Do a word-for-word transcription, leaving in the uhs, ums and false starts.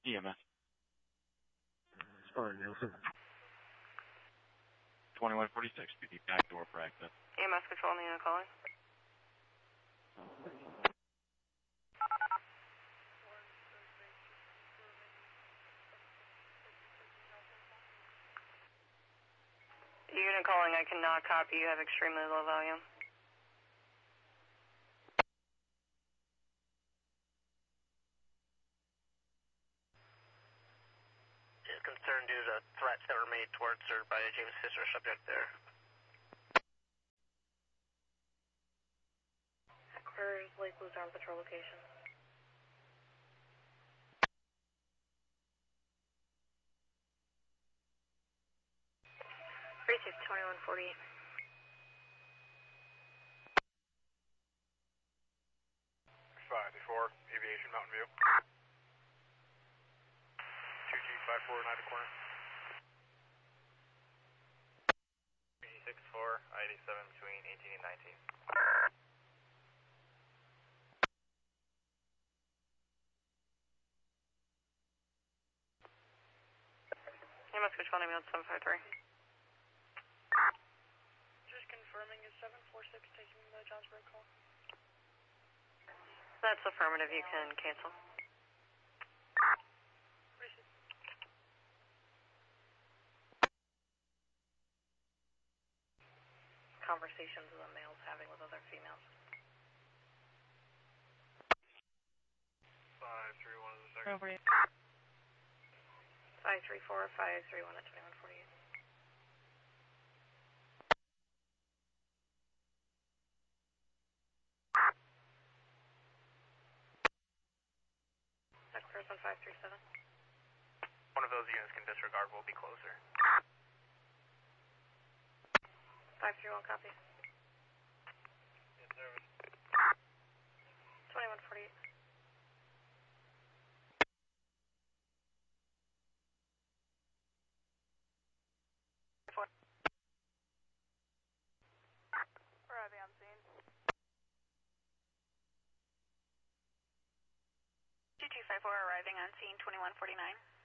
E M S. Respond, Nielsen. twenty-one forty-six, B D backdoor for access. E M S control, Nina calling. Unit calling, I cannot copy. You have extremely low volume. Is concerned due to threats that were made towards her by a James Fisher subject there. Headquarters, Lake Luzerne Patrol location. Precinct twenty-one forty-eight. five four, Aviation Mountain View. two G five four, nine corner. two G six four, I eighty-seven between eighteen and nineteen. E M S control, name seven five three. Just confirming, is seven four six taking the Johnsburg call? That's affirmative, you can cancel. Receive. Conversations the males having with other females. five three one is the second. Nobody. five three four, five three one at twenty-one forty-eight. Headquarters on five three seven. One of those units can disregard, will be closer. five three one copy. Yes, service. twenty-one forty-eight. Arriving on scene. two two five four arriving on scene, twenty-one forty-nine.